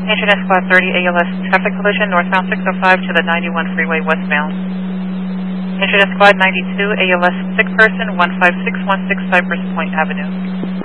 Internet Squad 30 ALS traffic collision northbound 605 to the 91 freeway westbound. Internet Squad 92 ALS sick person 15616 Cypress Point Avenue.